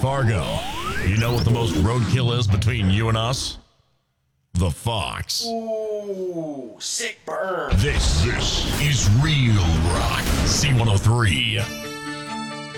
Fargo, you know what the most roadkill is between you and us? The Fox. Ooh, sick burn. This is Real Rock C103.